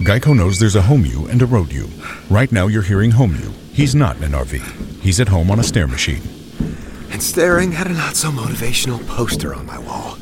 Geico knows there's a home you and a road you. Right now you're hearing home you. He's not in an RV. He's at home on a stair machine. And staring at a not-so-motivational poster on my wall.